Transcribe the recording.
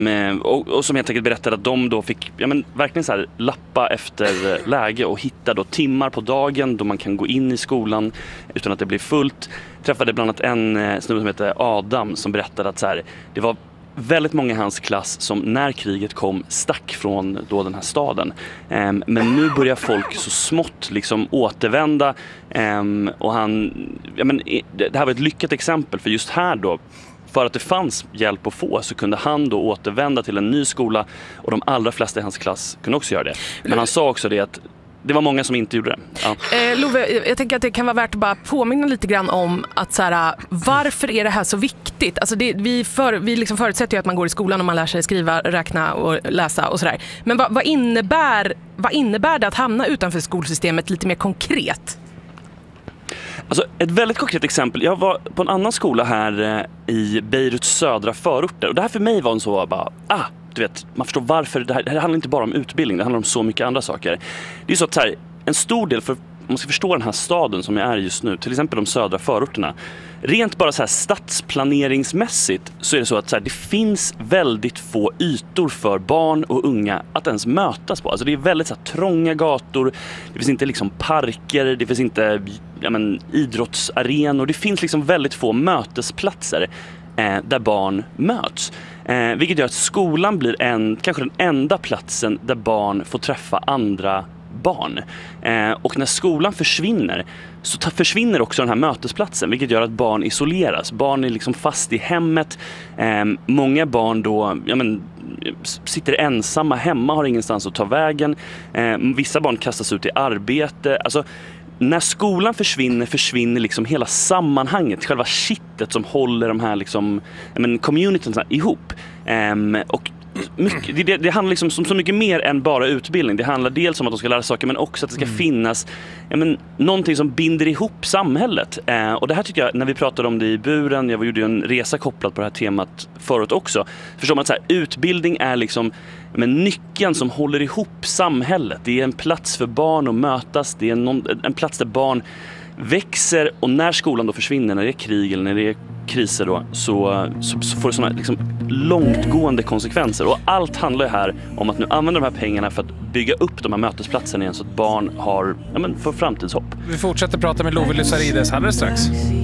Och som helt enkelt berättade att de då fick verkligen så här lappa efter läge och hitta då timmar på dagen då man kan gå in i skolan utan att det blir fullt. Träffade bland annat en snubbe som heter Adam som berättade att så här, det var väldigt många i hans klass som när kriget kom stack från då den här staden. Men nu börjar folk så smått liksom återvända. Och det här var ett lyckat exempel för just här då. För att det fanns hjälp att få så kunde han då återvända till en ny skola och de allra flesta i hans klass kunde också göra det. Men han sa också det att det var många som inte gjorde det. Ja. Love, jag tänker att det kan vara värt att bara påminna lite grann om att så här, varför är det här så viktigt? Alltså vi liksom förutsätter ju att man går i skolan och man lär sig skriva, räkna och läsa och sådär. Men vad innebär det att hamna utanför skolsystemet lite mer konkret? Alltså ett väldigt konkret exempel. Jag var på en annan skola här i Beiruts södra förorter. Och det här för mig var en så bara, du vet, man förstår varför. Det här handlar inte bara om utbildning, det handlar om så mycket andra saker. Det är så att så här, en stor del för man ska förstå den här staden som jag är just nu, till exempel de södra förorterna. Rent bara så här stadsplaneringsmässigt så är det så att så här, det finns väldigt få ytor för barn och unga att ens mötas på. Alltså det är väldigt så här, trånga gator, det finns inte liksom parker, det finns inte idrottsarenor, det finns liksom väldigt få mötesplatser där barn möts. Vilket gör att skolan blir kanske den enda platsen där barn får träffa andra barn. Och när skolan försvinner så försvinner också den här mötesplatsen, vilket gör att barn isoleras. Barn är liksom fast i hemmet. Många barn då sitter ensamma hemma, har ingenstans att ta vägen. Vissa barn kastas ut i arbete. Alltså när skolan försvinner liksom hela sammanhanget, själva kittet som håller de här liksom, communityn ihop. Och det handlar liksom som så mycket mer än bara utbildning. Det handlar dels om att de ska lära saker men också att det ska finnas någonting som binder ihop samhället. Och det här tycker jag, när vi pratade om det i buren, jag gjorde ju en resa kopplad på det här temat förut också, förstår man att så här, utbildning är liksom nyckeln som håller ihop samhället. Det är en plats för barn att mötas, det är en plats där barn växer, och när skolan då försvinner, när det är krig eller när det är kriser då, så får det sådana liksom långtgående konsekvenser. Och allt handlar ju här om att nu använda de här pengarna för att bygga upp de här mötesplatserna igen så att barn får framtidshopp. Vi fortsätter prata med Love Lysarides alldeles strax.